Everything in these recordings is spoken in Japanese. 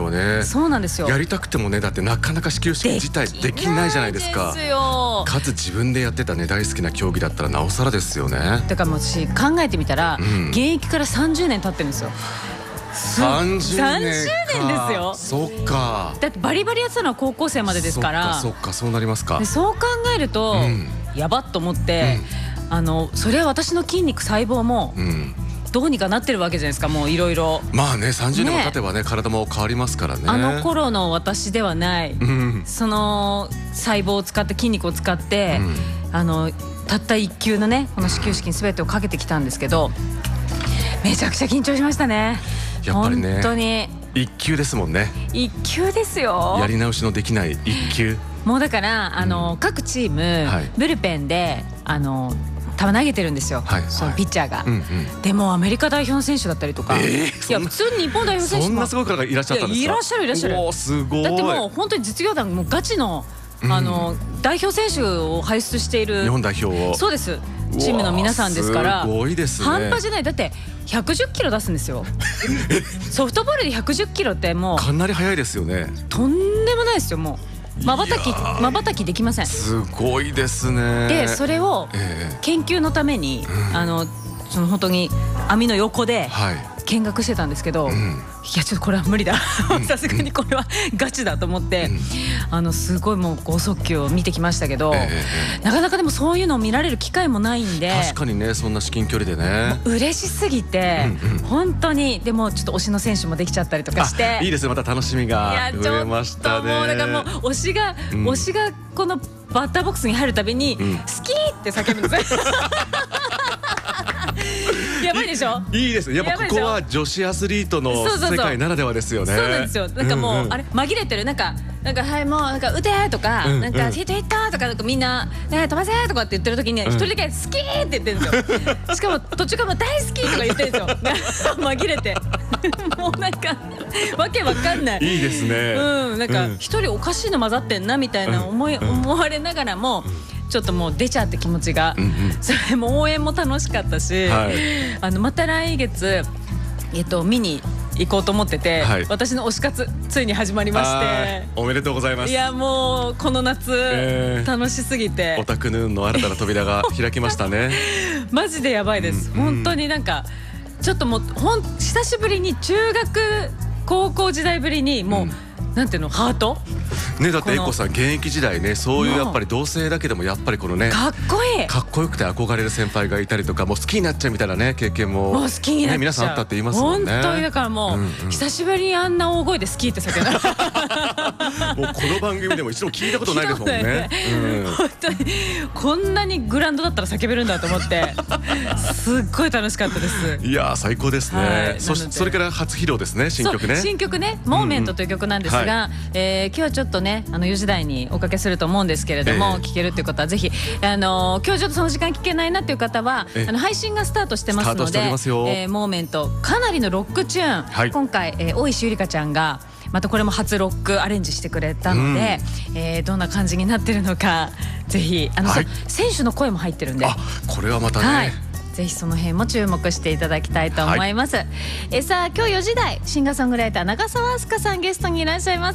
よね。 そうなんですよ。 やりたくてもね、だってなかなか始球式自体できないじゃないですか。 ですよ。 かつ自分でやってたね大好きな競技だったらなおさらですよね。 だからもう私考えてみたら、現役から30年経ってるんですよ。 30年ですよ。 そっか。 だってバリバリやってたのは高校生までですから。 そっかそうなりますか。 でそう考えると、やばっと思って、それは私の筋肉細胞も、どうにかなってるわけじゃないですか。もういろいろまあね、30年も経てばね体も変わりますからね。 あの頃の私ではない、その細胞を使って筋肉を使って、たった1球のねこの始球式に全てをかけてきたんですけど、めちゃくちゃ緊張しましたね。 やっぱりね、 本当に 1球ですもんね。 1球ですよ。 やり直しのできない1球。 もうだから各チーム、ブルペンで球投げてるんですよ、そのピッチャーが。でもアメリカ代表の選手だったりとか、いや普通に日本代表選手もそんなすごい方がいらっしゃったんですか。 いらっしゃるいらっしゃる。 おーすごい。 だってもう本当に実業団もうガチの代表選手を輩出している日本代表を。 そうです。チームの皆さんですから、 すごいですね。 半端じゃない。だって110キロ出すんですよ。ソフトボールで110キロってもうかなり速いですよね。 とんでもないですよ。もうまばたきできません。 すごいですね。 でそれを研究のためにその本当に網の横で見学してたんですけど、いやちょっとこれは無理ださすがにこれはガチだと思って、すごいもう剛速球を見てきましたけど、なかなかでもそういうのを見られる機会もないんで。 確かにね、そんな至近距離でね嬉しすぎて、本当に。でもちょっと推しの選手もできちゃったりとかして、 いいですね。また楽しみが増えましたね。 もうだからもう推しがこのバッターボックスに入るたびに「好き!」って叫ぶんですよ。やばいでしょ。 いいですね。やっぱここは女子アスリートの世界ならではですよね。 そうなんですよ。なんかもうあれ紛れてる、なんかはいもうなんか打てとかなんかヒットヒットとかなんかみんな飛ばせとかって言ってる時に一人だけ好きって言ってるんですよ。しかも途中からも大好きとか言ってるんですよ。紛れて。もうなんかわけわかんない。 いいですね。 なんか一人おかしいの混ざってんなみたいな思われながらも。ちょっともう出ちゃって気持ちが、それも応援も楽しかったし、また来月見に行こうと思ってて、私の推し活ついに始まりまして。 おめでとうございます。 いやもうこの夏楽しすぎて、 オタクヌーンの新たな扉が開きましたね。 マジでやばいです。本当になんかちょっともう久しぶりに中学高校時代ぶりにもう、なんていうのハートね。だってエコさん現役時代ね、そういうやっぱり同性だけでもやっぱりこのねかっこいいかっこよくて憧れる先輩がいたりとか、もう好きになっちゃうみたいなね経験も好きになっちゃう、 皆さんあったって言いますもんね。 本当にだからもう久しぶりにあんな大声で好きって叫んだ。 もうこの番組でも一度聞いたことないですもんね。 本当にこんなにグラウンドだったら叫べるんだと思ってすっごい楽しかったです。 いや最高ですね。それから初披露ですね、新曲ね。 新曲ね、モーメントという曲なんですが、今日はちょっとね4時台におかけすると思うんですけれども、聴けるっていう方はぜひ今日ちょっとその時間聴けないなっていう方は配信がスタートしてますので、モーメントかなりのロックチューン、今回大石ゆりかちゃんがまたこれも初ロックアレンジしてくれたので、どんな感じになってるのかぜひ選手の声も入ってるんで、 これはまたね、 ぜひその辺も注目していただきたいと思います。さあ今日4時台シンガーソングライター長澤明日香さんゲストにいらっしゃいます。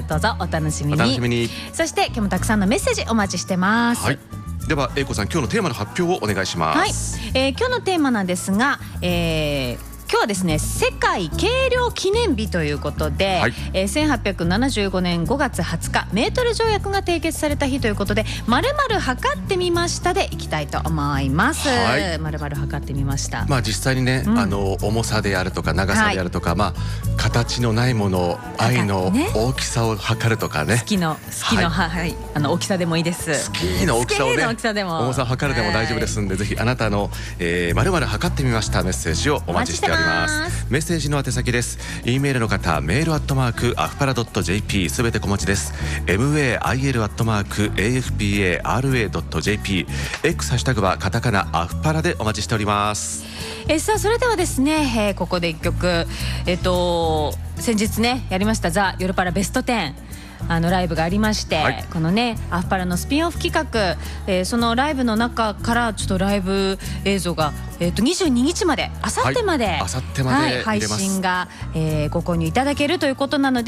どうぞお楽しみに。そして今日もたくさんのメッセージお待ちしてます。 では英子さん、今日のテーマの発表をお願いします。 今日のテーマなんですが、今日はですね世界軽量記念日ということで、1875年5月20日メートル条約が締結された日ということで、〇〇測ってみましたでいきたいと思います。〇〇測ってみました。 実際にね、重さであるとか長さであるとか、形のないもの、愛の大きさを測るとかね、 好きの大きさでもいいです。 好きの大きさをね、重さを測るでも大丈夫ですんで、ぜひあなたの〇〇測ってみましたメッセージをお待ちしております。メッセージの宛先です。 E メールの方、メール@afpara.jp すべて小文字です。 mail@afpara.jp、 X ハッシュタグはカタカナアフパラでお待ちしております。 さあそれではですね、ここで一曲先日ねやりましたザ・ヨルパラベスト10ライブがありまして、このねアフパラのスピンオフ企画、そのライブの中からちょっとライブ映像が22日まで、あさってまで配信がご購入いただけるということなので、